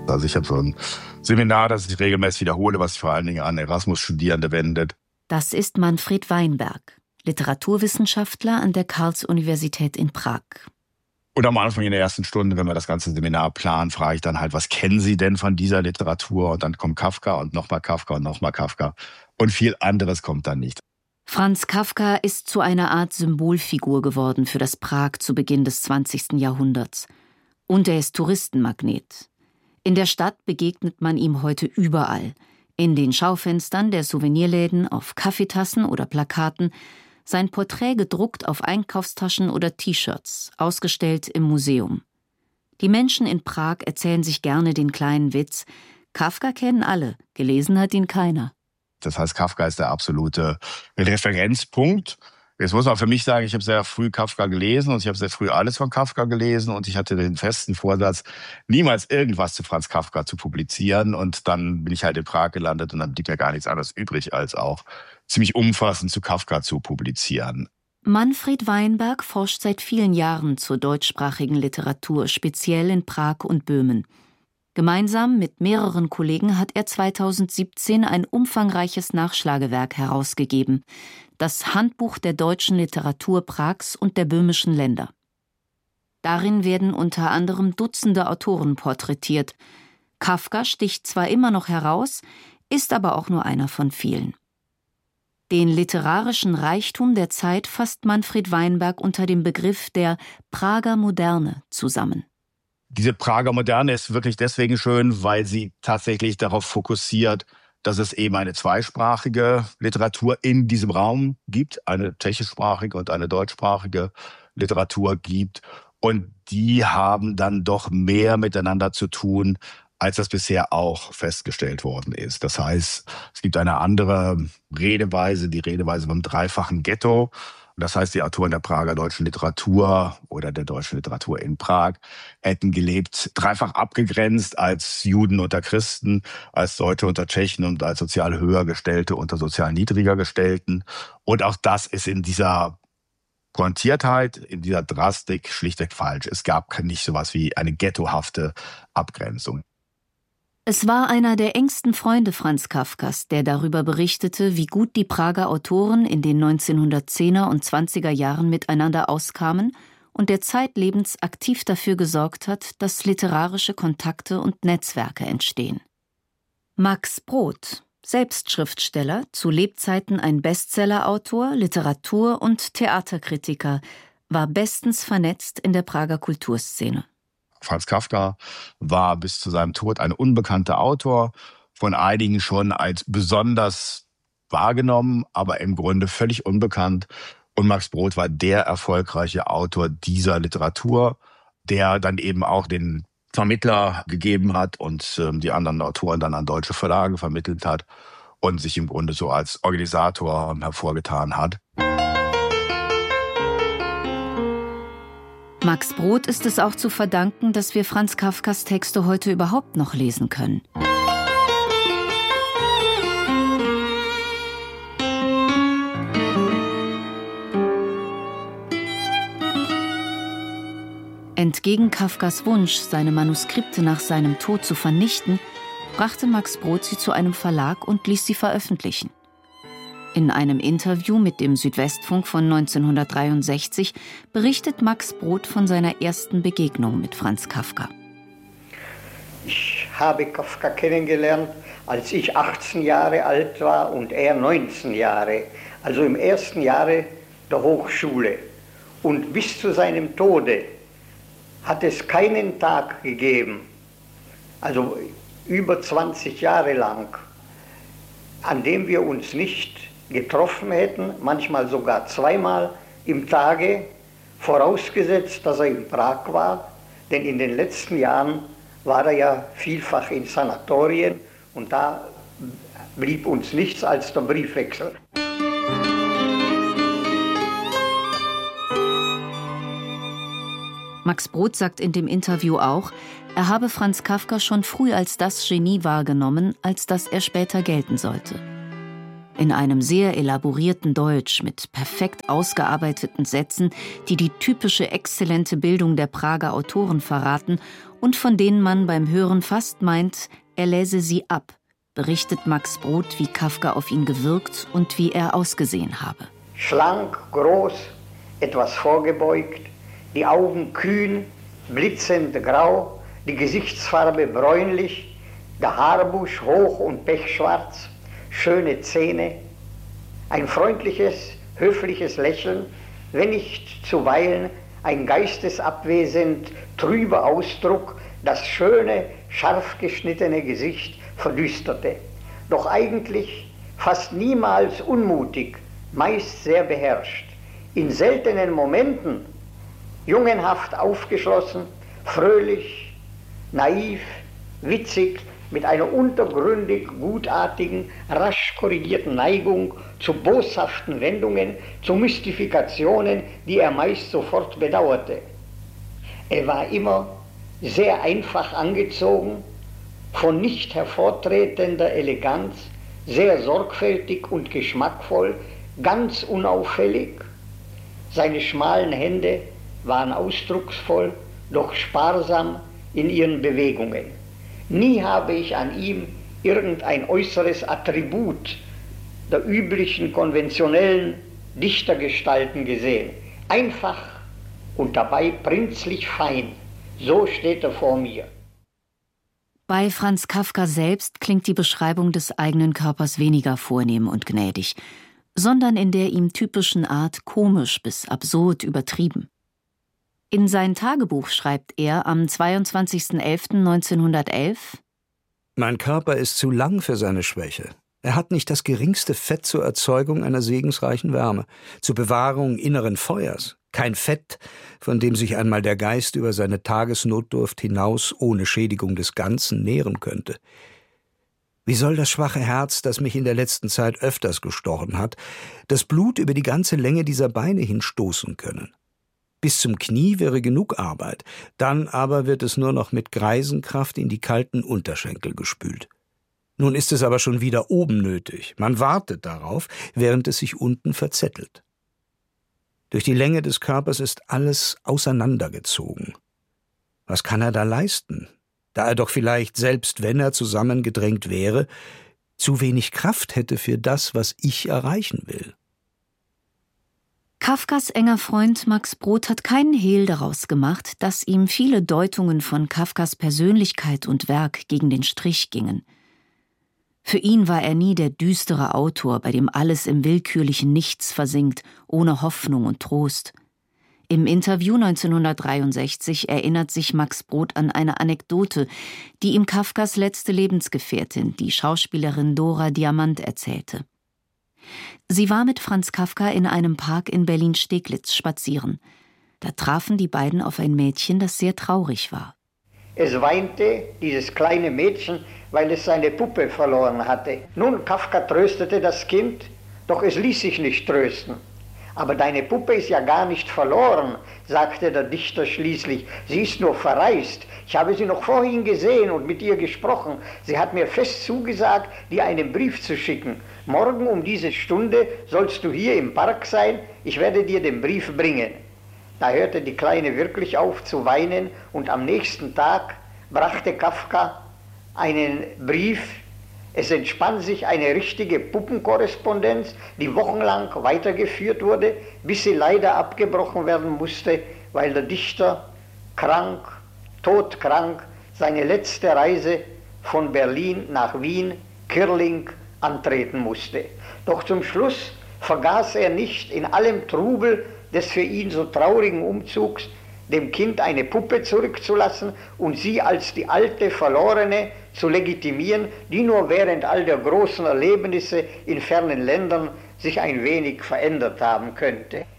Also ich habe so ein Seminar, das ich regelmäßig wiederhole, was sich vor allen Dingen an Erasmus-Studierende wendet. Das ist Manfred Weinberg, Literaturwissenschaftler an der Karls-Universität in Prag. Und am Anfang in der ersten Stunde, wenn wir das ganze Seminar planen, frage ich dann halt, was kennen Sie denn von dieser Literatur? Und dann kommt Kafka und nochmal Kafka und nochmal Kafka. Und viel anderes kommt dann nicht. Franz Kafka ist zu einer Art Symbolfigur geworden für das Prag zu Beginn des 20. Jahrhunderts. Und er ist Touristenmagnet. In der Stadt begegnet man ihm heute überall. In den Schaufenstern der Souvenirläden, auf Kaffeetassen oder Plakaten, sein Porträt gedruckt auf Einkaufstaschen oder T-Shirts, ausgestellt im Museum. Die Menschen in Prag erzählen sich gerne den kleinen Witz: Kafka kennen alle, gelesen hat ihn keiner. Das heißt, Kafka ist der absolute Referenzpunkt. Jetzt muss man für mich sagen, ich habe sehr früh Kafka gelesen und ich habe sehr früh alles von Kafka gelesen und ich hatte den festen Vorsatz, niemals irgendwas zu Franz Kafka zu publizieren. Und dann bin ich halt in Prag gelandet und dann blieb mir gar nichts anderes übrig, als auch ziemlich umfassend zu Kafka zu publizieren. Manfred Weinberg forscht seit vielen Jahren zur deutschsprachigen Literatur, speziell in Prag und Böhmen. Gemeinsam mit mehreren Kollegen hat er 2017 ein umfangreiches Nachschlagewerk herausgegeben, das Handbuch der deutschen Literatur Prags und der böhmischen Länder. Darin werden unter anderem Dutzende Autoren porträtiert. Kafka sticht zwar immer noch heraus, ist aber auch nur einer von vielen. Den literarischen Reichtum der Zeit fasst Manfred Weinberg unter dem Begriff der Prager Moderne zusammen. Diese Prager Moderne ist wirklich deswegen schön, weil sie tatsächlich darauf fokussiert, dass es eben eine zweisprachige Literatur in diesem Raum gibt, eine tschechischsprachige und eine deutschsprachige Literatur gibt. Und die haben dann doch mehr miteinander zu tun, als das bisher auch festgestellt worden ist. Das heißt, es gibt eine andere Redeweise, die Redeweise vom dreifachen Ghetto. Das heißt, die Autoren der Prager deutschen Literatur oder der deutschen Literatur in Prag hätten gelebt, dreifach abgegrenzt als Juden unter Christen, als Deutsche unter Tschechen und als sozial Höhergestellte unter sozial Niedrigergestellten. Und auch das ist in dieser Pointiertheit, in dieser Drastik schlichtweg falsch. Es gab nicht sowas wie eine ghettohafte Abgrenzung. Es war einer der engsten Freunde Franz Kafkas, der darüber berichtete, wie gut die Prager Autoren in den 1910er und 20er Jahren miteinander auskamen und der zeitlebens aktiv dafür gesorgt hat, dass literarische Kontakte und Netzwerke entstehen. Max Brod, selbst Schriftsteller, zu Lebzeiten ein Bestsellerautor, Literatur- und Theaterkritiker, war bestens vernetzt in der Prager Kulturszene. Franz Kafka war bis zu seinem Tod ein unbekannter Autor, von einigen schon als besonders wahrgenommen, aber im Grunde völlig unbekannt. Und Max Brod war der erfolgreiche Autor dieser Literatur, der dann eben auch den Vermittler gegeben hat und die anderen Autoren dann an deutsche Verlage vermittelt hat und sich im Grunde so als Organisator hervorgetan hat. Max Brod ist es auch zu verdanken, dass wir Franz Kafkas Texte heute überhaupt noch lesen können. Entgegen Kafkas Wunsch, seine Manuskripte nach seinem Tod zu vernichten, brachte Max Brod sie zu einem Verlag und ließ sie veröffentlichen. In einem Interview mit dem Südwestfunk von 1963 berichtet Max Brod von seiner ersten Begegnung mit Franz Kafka. Ich habe Kafka kennengelernt, als ich 18 Jahre alt war und er 19 Jahre, also im ersten Jahre der Hochschule. Und bis zu seinem Tode hat es keinen Tag gegeben, also über 20 Jahre lang, an dem wir uns nicht getroffen hätten, manchmal sogar zweimal im Tage, vorausgesetzt, dass er in Prag war, denn in den letzten Jahren war er ja vielfach in Sanatorien und da blieb uns nichts als der Briefwechsel. Max Brod sagt in dem Interview auch, er habe Franz Kafka schon früh als das Genie wahrgenommen, als das er später gelten sollte. In einem sehr elaborierten Deutsch mit perfekt ausgearbeiteten Sätzen, die die typische exzellente Bildung der Prager Autoren verraten und von denen man beim Hören fast meint, er läse sie ab, berichtet Max Brod, wie Kafka auf ihn gewirkt und wie er ausgesehen habe. Schlank, groß, etwas vorgebeugt, die Augen kühn, blitzend grau, die Gesichtsfarbe bräunlich, der Haarbusch hoch und pechschwarz, schöne Zähne, ein freundliches, höfliches Lächeln, wenn nicht zuweilen ein geistesabwesend trüber Ausdruck das schöne, scharf geschnittene Gesicht verdüsterte. Doch eigentlich fast niemals unmutig, meist sehr beherrscht. In seltenen Momenten jungenhaft aufgeschlossen, fröhlich, naiv, witzig, mit einer untergründig gutartigen, rasch korrigierten Neigung zu boshaften Wendungen, zu Mystifikationen, die er meist sofort bedauerte. Er war immer sehr einfach angezogen, von nicht hervortretender Eleganz, sehr sorgfältig und geschmackvoll, ganz unauffällig. Seine schmalen Hände waren ausdrucksvoll, doch sparsam in ihren Bewegungen. Nie habe ich an ihm irgendein äußeres Attribut der üblichen konventionellen Dichtergestalten gesehen. Einfach und dabei prinzlich fein. So steht er vor mir. Bei Franz Kafka selbst klingt die Beschreibung des eigenen Körpers weniger vornehm und gnädig, sondern in der ihm typischen Art komisch bis absurd übertrieben. In sein Tagebuch schreibt er am 22.11.1911: Mein Körper ist zu lang für seine Schwäche. Er hat nicht das geringste Fett zur Erzeugung einer segensreichen Wärme, zur Bewahrung inneren Feuers. Kein Fett, von dem sich einmal der Geist über seine Tagesnotdurft hinaus ohne Schädigung des Ganzen nähren könnte. Wie soll das schwache Herz, das mich in der letzten Zeit öfters gestochen hat, das Blut über die ganze Länge dieser Beine hinstoßen können? Bis zum Knie wäre genug Arbeit, dann aber wird es nur noch mit Greisenkraft in die kalten Unterschenkel gespült. Nun ist es aber schon wieder oben nötig. Man wartet darauf, während es sich unten verzettelt. Durch die Länge des Körpers ist alles auseinandergezogen. Was kann er da leisten, da er doch vielleicht, selbst wenn er zusammengedrängt wäre, zu wenig Kraft hätte für das, was ich erreichen will? Kafkas enger Freund Max Brod hat keinen Hehl daraus gemacht, dass ihm viele Deutungen von Kafkas Persönlichkeit und Werk gegen den Strich gingen. Für ihn war er nie der düstere Autor, bei dem alles im willkürlichen Nichts versinkt, ohne Hoffnung und Trost. Im Interview 1963 erinnert sich Max Brod an eine Anekdote, die ihm Kafkas letzte Lebensgefährtin, die Schauspielerin Dora Diamant, erzählte. Sie war mit Franz Kafka in einem Park in Berlin-Steglitz spazieren. Da trafen die beiden auf ein Mädchen, das sehr traurig war. Es weinte, dieses kleine Mädchen, weil es seine Puppe verloren hatte. Nun, Kafka tröstete das Kind, doch es ließ sich nicht trösten. Aber deine Puppe ist ja gar nicht verloren, sagte der Dichter schließlich. Sie ist nur verreist. Ich habe sie noch vorhin gesehen und mit ihr gesprochen. Sie hat mir fest zugesagt, dir einen Brief zu schicken. Morgen um diese Stunde sollst du hier im Park sein. Ich werde dir den Brief bringen. Da hörte die Kleine wirklich auf zu weinen und am nächsten Tag brachte Kafka einen Brief. Es entspann sich eine richtige Puppenkorrespondenz, die wochenlang weitergeführt wurde, bis sie leider abgebrochen werden musste, weil der Dichter krank, todkrank, seine letzte Reise von Berlin nach Wien, Kirling, antreten musste. Doch zum Schluss vergaß er nicht in allem Trubel des für ihn so traurigen Umzugs, dem Kind eine Puppe zurückzulassen und sie als die alte Verlorene zu legitimieren, die nur während all der großen Erlebnisse in fernen Ländern sich ein wenig verändert haben könnte.